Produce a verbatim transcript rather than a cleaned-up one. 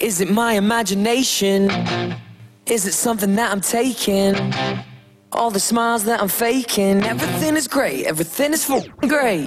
Is it my imagination? Is it something that I'm taking? All the smiles that I'm faking, everything is great, everything is f***ing great.